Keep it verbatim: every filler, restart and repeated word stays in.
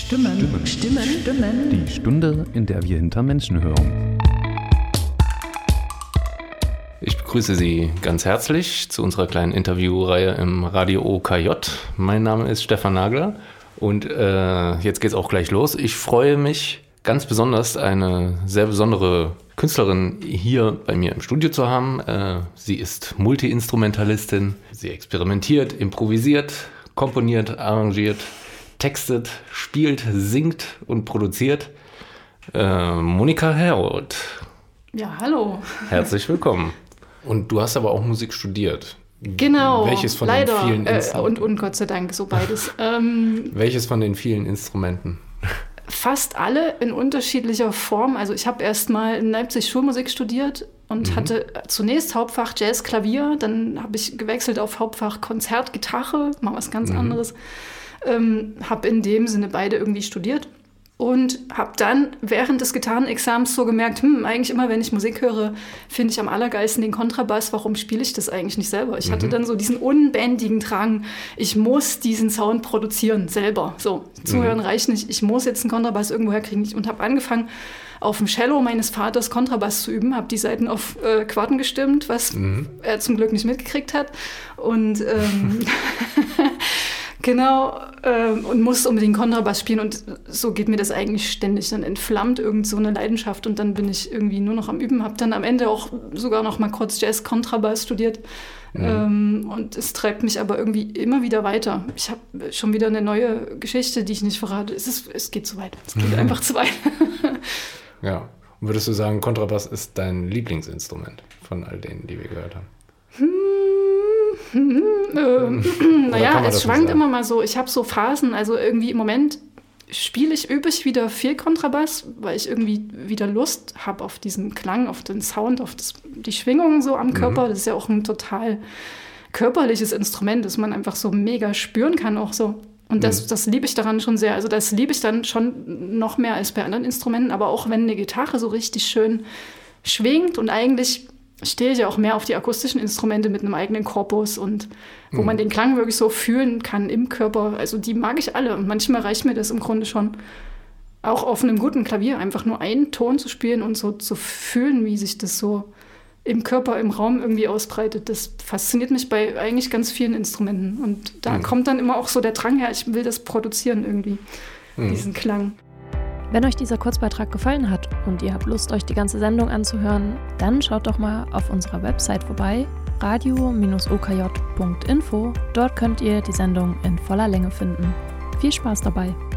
Stimmen. Stimmen. Stimmen. Stimmen. Die Stunde, in der wir hinter Menschen hören. Ich begrüße Sie ganz herzlich zu unserer kleinen Interviewreihe im Radio O K J. Mein Name ist Stefan Nagler und äh, jetzt geht's auch gleich los. Ich freue mich ganz besonders, eine sehr besondere Künstlerin hier bei mir im Studio zu haben. Äh, sie ist Multi-Instrumentalistin. Sie experimentiert, improvisiert, komponiert, arrangiert, textet, spielt, singt und produziert. Äh, Monika Herold. Ja, hallo. Herzlich willkommen. Und du hast aber auch Musik studiert. Genau, Welches von leider. den vielen äh, Instrumenten? und, und Gott sei Dank, so beides. ähm, Welches von den vielen Instrumenten? Fast alle in unterschiedlicher Form. Also ich habe erst mal in Leipzig Schulmusik studiert und mhm. hatte zunächst Hauptfach Jazz, Klavier. Dann habe ich gewechselt auf Hauptfach Konzert, Gitarre, mal was ganz mhm. anderes. Ähm, habe in dem Sinne beide irgendwie studiert. Und habe dann während des Gitarrenexamens so gemerkt, hm, eigentlich immer, wenn ich Musik höre, finde ich am allergeilsten den Kontrabass. Warum spiele ich das eigentlich nicht selber? Ich mhm. hatte dann so diesen unbändigen Drang, ich muss diesen Sound produzieren, selber. So, zuhören mhm. reicht nicht, ich muss jetzt einen Kontrabass irgendwo herkriegen. Und habe angefangen, auf dem Cello meines Vaters Kontrabass zu üben, habe die Saiten auf äh, Quarten gestimmt, was mhm. er zum Glück nicht mitgekriegt hat. Und ähm, Genau, ähm, und muss unbedingt Kontrabass spielen und so geht mir das eigentlich ständig. Dann entflammt irgend so eine Leidenschaft und dann bin ich irgendwie nur noch am Üben. Habe dann am Ende auch sogar noch mal kurz Jazz-Kontrabass studiert mhm. ähm, und es treibt mich aber irgendwie immer wieder weiter. Ich habe schon wieder eine neue Geschichte, die ich nicht verrate. Es, ist, es geht zu weit, es geht mhm. einfach zu weit. Ja, und würdest du sagen, Kontrabass ist dein Lieblingsinstrument von all denen, die wir gehört haben? Hm. Hm, äh, naja, es schwankt immer mal so. Ich habe so Phasen, also irgendwie im Moment spiele ich, übe ich wieder viel Kontrabass, weil ich irgendwie wieder Lust habe auf diesen Klang, auf den Sound, auf das, die Schwingungen so am Körper. Mhm. Das ist ja auch ein total körperliches Instrument, das man einfach so mega spüren kann auch so. Und das, mhm. das liebe ich daran schon sehr. Also das liebe ich dann schon noch mehr als bei anderen Instrumenten. Aber auch wenn eine Gitarre so richtig schön schwingt und eigentlich stehe ich ja auch mehr auf die akustischen Instrumente mit einem eigenen Korpus und wo mhm. man den Klang wirklich so fühlen kann im Körper. Also die mag ich alle und manchmal reicht mir das im Grunde schon, auch auf einem guten Klavier einfach nur einen Ton zu spielen und so zu fühlen, wie sich das so im Körper, im Raum irgendwie ausbreitet. Das fasziniert mich bei eigentlich ganz vielen Instrumenten und da mhm. kommt dann immer auch so der Drang her, ich will das produzieren irgendwie, mhm. diesen Klang. Wenn euch dieser Kurzbeitrag gefallen hat und ihr habt Lust, euch die ganze Sendung anzuhören, dann schaut doch mal auf unserer Website vorbei, radio Bindestrich o k j Punkt info. Dort könnt ihr die Sendung in voller Länge finden. Viel Spaß dabei!